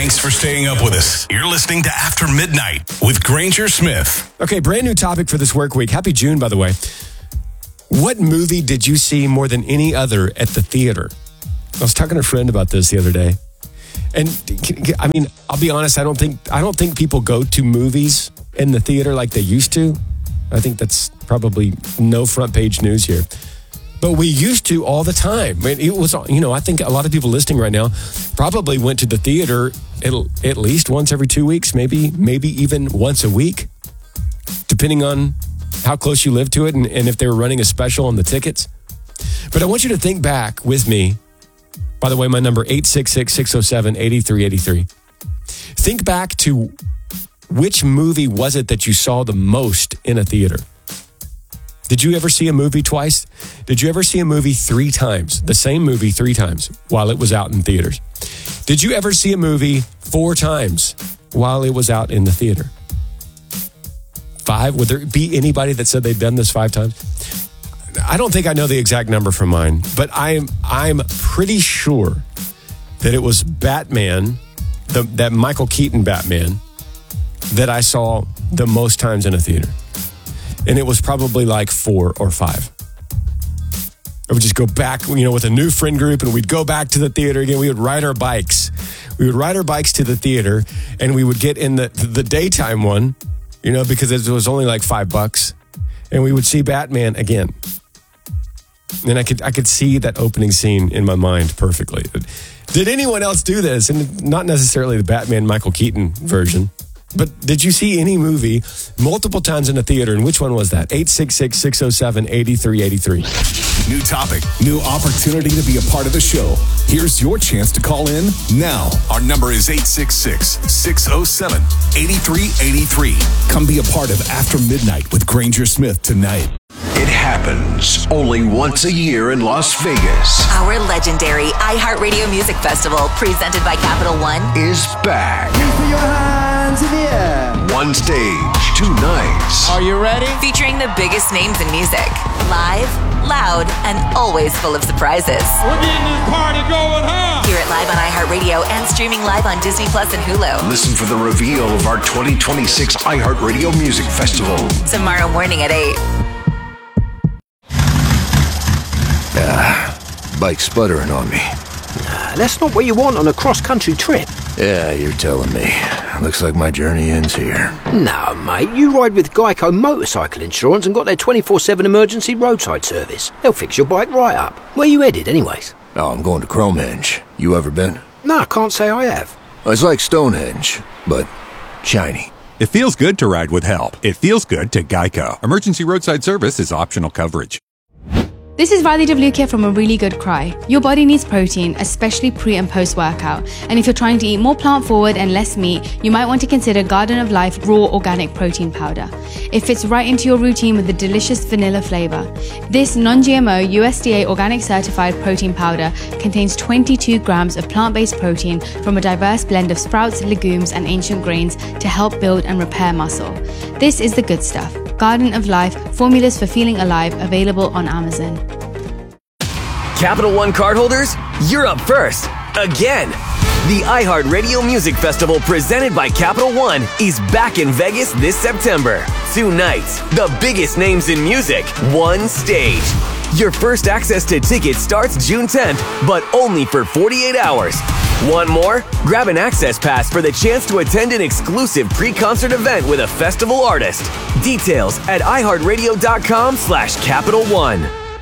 Thanks for staying up with us. You're listening to After Midnight with Granger Smith. Okay, brand new topic for this work week. Happy June, by the way. What movie did you see more than any other at the theater? I was talking to a friend about this the other day. And I mean, I'll be honest, I don't think people go to movies in the theater like they used to. I think that's probably no front page news here. But we used to all the time. It was, I think a lot of people listening right now probably went to the theater at least once every 2 weeks, maybe even once a week, depending on how close you live to it and if they were running a special on the tickets. But I want you to think back with me. By the way, my number 866-607-8383. Think back to which movie was it that you saw the most in a theater? Did you ever see a movie twice? Did you ever see a movie 3 times? The same movie 3 times while it was out in theaters? Did you ever see a movie 4 times while it was out in the theater? 5? Would there be anybody that said they'd done this 5 times? I don't think I know the exact number for mine, but I'm pretty sure that it was Batman, that Michael Keaton Batman, that I saw the most times in a theater. And it was probably like 4 or 5. I would just go back, with a new friend group, and we'd go back to the theater again. We would ride our bikes. We would ride our bikes to the theater, and we would get in the daytime one, because it was only like $5, and we would see Batman again. And I could see that opening scene in my mind perfectly. Did anyone else do this? And not necessarily the Batman Michael Keaton version. But did you see any movie multiple times in a theater? And which one was that? 866-607-8383. New topic, new opportunity to be a part of the show. Here's your chance to call in now. Our number is 866-607-8383. Come be a part of After Midnight with Granger Smith tonight. It happens only once a year in Las Vegas. Our legendary iHeartRadio Music Festival, presented by Capital One, is back. Put your hands in the air. One stage, 2 nights. Are you ready? featuring the biggest names in music. Live, loud, and always full of surprises. We're getting this party going, huh? Hear it live on iHeartRadio and streaming live on Disney Plus and Hulu. Listen for the reveal of our 2026 iHeartRadio Music Festival. Tomorrow morning at 8. Bike sputtering on me. That's not what you want on a cross-country trip. Yeah, you're telling me. Looks like my journey ends here. No, mate, you ride with Geico Motorcycle Insurance and got their 24/7 emergency roadside service. They'll fix your bike right up. Where you headed, anyways? Oh, I'm going to Cromehenge. You ever been? No, I can't say I have. It's like Stonehenge, but shiny. It feels good to ride with help. It feels good to Geico. Emergency roadside service is optional coverage. This is Riley WK from A Really Good Cry. Your body needs protein, especially pre and post workout. And if you're trying to eat more plant forward and less meat, you might want to consider Garden of Life Raw Organic Protein Powder. It fits right into your routine with a delicious vanilla flavor. This non-GMO USDA organic certified protein powder contains 22 grams of plant-based protein from a diverse blend of sprouts, legumes, and ancient grains to help build and repair muscle. This is the good stuff. Garden of Life, formulas for feeling alive, available on Amazon. Capital One cardholders, you're up first. Again. The iHeartRadio Music Festival presented by Capital One is back in Vegas this September. 2 nights, the biggest names in music, one stage. Your first access to tickets starts June 10th, but only for 48 hours. Want more? Grab an access pass for the chance to attend an exclusive pre-concert event with a festival artist. Details at iHeartRadio.com/Capital One.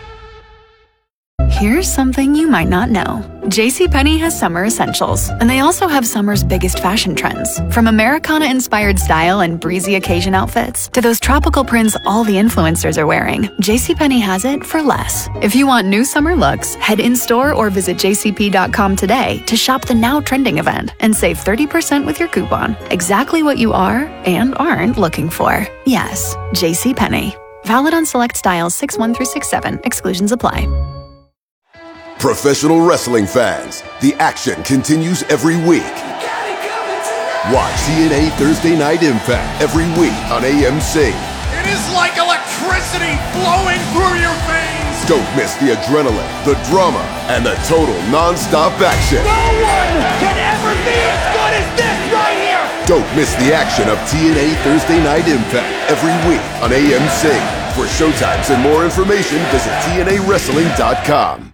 Here's something you might not know. JCPenney has summer essentials, and they also have summer's biggest fashion trends. From Americana-inspired style and breezy occasion outfits to those tropical prints all the influencers are wearing, JCPenney has it for less. If you want new summer looks, head in-store or visit jcp.com today to shop the now trending event and save 30% with your coupon. Exactly what you are and aren't looking for. Yes, JCPenney. Valid on select styles 6-1 through 6-7. Exclusions apply. Professional wrestling fans, the action continues every week. Watch TNA Thursday Night Impact every week on AMC. It is like electricity flowing through your veins. Don't miss the adrenaline, the drama, and the total non-stop action. No one can ever be as good as this. Don't miss the action of TNA Thursday Night Impact every week on AMC. For showtimes and more information, visit TNAWrestling.com.